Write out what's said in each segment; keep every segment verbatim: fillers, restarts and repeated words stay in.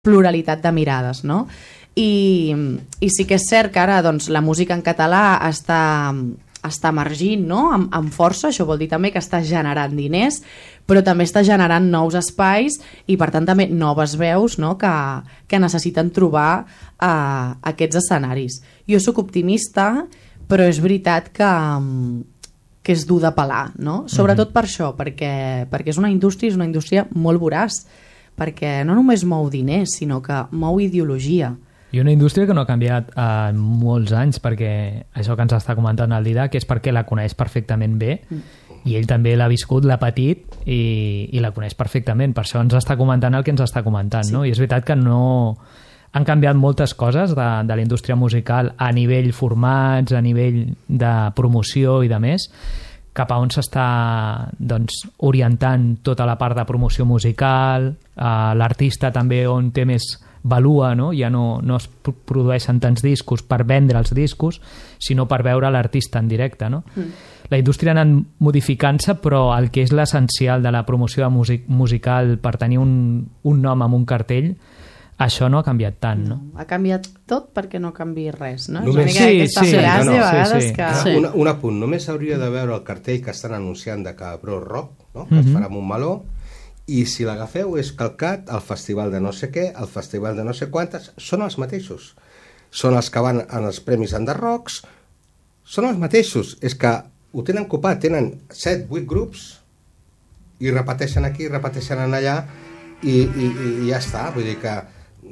pluralitat de mirades, no? I, i sí que és cert que ara doncs, la música en català està, està emergint, no? amb, amb força, això vol dir també que està generant diners, però també està generant nous espais i per tant també noves veus, no? que, que necessiten trobar uh, aquests escenaris. Jo sóc optimista, però és veritat que, que és dur de pelar, no? Sobretot mm-hmm. per això, perquè, perquè és una indústria, és una indústria molt voraç, perquè no només mou diners, sinó que mou ideologia. I una indústria que no ha canviat en eh, molts anys, perquè això que ens està comentant el Didac és perquè la coneix perfectament bé, mm. i ell també l'ha viscut, l'ha patit i, i la coneix perfectament. Per això ens està comentant el que ens està comentant. Sí. No? I és veritat que no han canviat moltes coses de, de la indústria musical a nivell formats, a nivell de promoció i de més, cap a on s'està doncs, orientant tota la part de promoció musical, eh, l'artista també on té més valua, no? Ja no, no es produeixen tants discos per vendre els discos, sinó per veure l'artista en directe, no? Mm. La indústria ha anat modificant-se, però el que és l'essencial de la promoció de music musical per tenir un, un nom amb un cartell, això no ha canviat tant, no? no ha canviat tot perquè no canvi res, no? Només... És una mica aquesta sí, frase, sí, no, no. a vegades sí, sí. que... Sí. Un, un apunt, només hauria de veure el cartell que estan anunciant de Cabró Rock, no? que mm-hmm. es farà amb un meló, i si l'agafeu és calcat al festival de no sé què, al festival de no sé quantes, són els mateixos. Són els que van en els premis Underrocks, són els mateixos. És que ho tenen copat, tenen set, vuit grups i repeteixen aquí, repeteixen allà i, i, i ja està. Vull dir que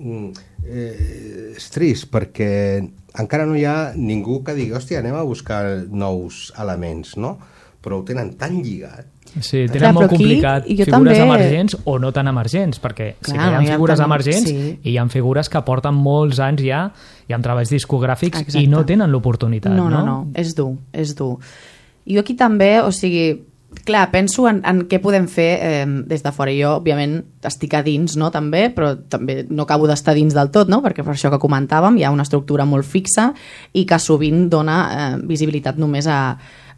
eh, és trist perquè encara no hi ha ningú que digui hòstia, anem a buscar nous elements, no? Però ho tenen tan lligat. Sí, tenen Clar, molt complicat aquí, figures també... emergents o no tan emergents, perquè Clar, sí que hi ha figures tenim... emergents sí. i hi ha figures que porten molts anys ja i amb treballs discogràfics Exacte. I no tenen l'oportunitat, no? No, no, no, és dur, és dur. Jo aquí també, o sigui, clar, penso en, en què podem fer eh, des de fora. Jo, òbviament, estic a dins, no, també, però també no acabo d'estar dins del tot, no?, perquè per això que comentàvem, hi ha una estructura molt fixa i que sovint dona eh, visibilitat només a,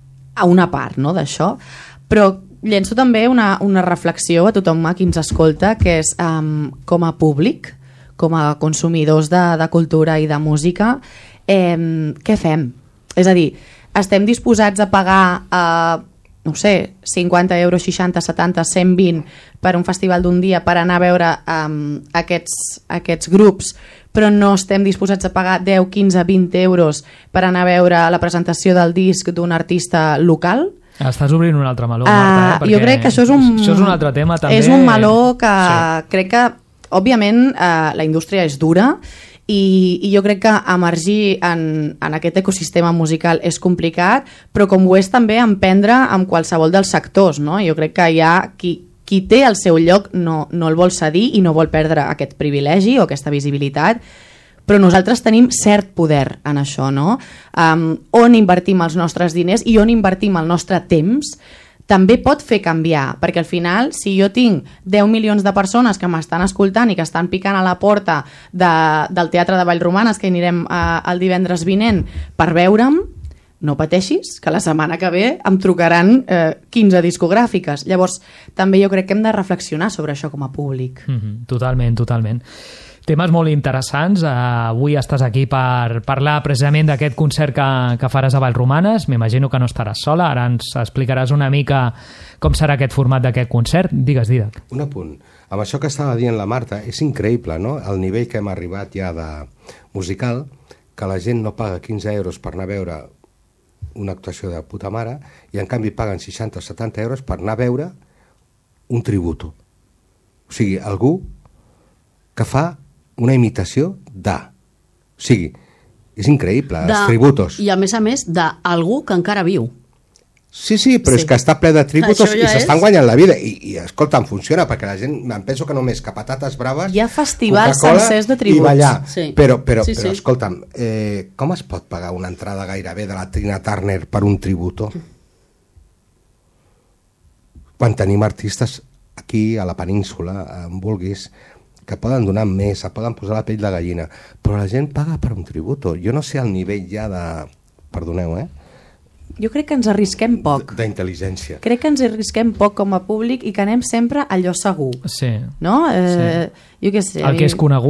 a una part, no?, d'això. Però llenço també una, una reflexió a tothom a qui ens escolta, que és um, com a públic, com a consumidors de, de cultura i de música, eh, què fem? És a dir, estem disposats a pagar, eh, no sé, cinquanta euros, seixanta, setanta, cent vint per un festival d'un dia per anar a veure um, aquests, aquests grups, però no estem disposats a pagar deu, quinze, vint euros per anar a veure la presentació del disc d'un artista local? Estàs obrint un altre meló, Marta, eh? Uh, jo crec que això és un, això és un altre tema també. És un meló que sí. crec que, òbviament, uh, la indústria és dura i, i jo crec que emergir en, en aquest ecosistema musical és complicat, però com ho és també emprendre amb qualsevol dels sectors, no? Jo crec que hi ha qui, qui té el seu lloc no, no el vol cedir i no vol perdre aquest privilegi o aquesta visibilitat, però nosaltres tenim cert poder en això, no? Um, on invertim els nostres diners i on invertim el nostre temps també pot fer canviar, perquè al final, si jo tinc deu milions de persones que m'estan escoltant i que estan picant a la porta de, del Teatre de Vallromanes, que anirem uh, el divendres vinent per veure'm, no pateixis, que la setmana que ve em trucaran eh, quinze discogràfiques. Llavors, també jo crec que hem de reflexionar sobre això com a públic. Mm-hmm, totalment, totalment. Temes molt interessants. Uh, avui estàs aquí per parlar precisament d'aquest concert que, que faràs a Vallromanes. M'imagino que no estaràs sola. Ara ens explicaràs una mica com serà aquest format d'aquest concert. Digues, Didac. Un apunt. Amb això que estava dient la Marta, és increïble, no?, el nivell que hem arribat ja de musical, que la gent no paga quinze euros per anar a veure una actuació de puta mare i en canvi paguen seixanta o setanta euros per anar a veure un tributo. O sigui, algú que fa una imitació de... O sigui, és increïble, de, els tributos. I a més a més, d'algú que encara viu. Sí, sí, però sí. És que està ple de tributos ja i s'estan és... guanyant la vida. I, i escolta, em funciona, perquè la gent, em penso que només que patates braves... Hi ha festivals sencers de tributs. I ballar. Sí. Però, però, sí, però sí. escolta'm, eh, com es pot pagar una entrada gairebé de la Tina Turner per un tributo? Quan tenim artistes aquí, a la península, en vulguis, que poden donar més, se poden posar la pell de gallina, però la gent paga per un tributo. Jo no sé el nivell ja de... Perdoneu, eh? jo crec que ens arrisquem poc. D'intel·ligència. Crec que ens arrisquem poc com a públic i que anem sempre a allò segur. Sí. No? Eh, sí. Jo què sé. El que és conegut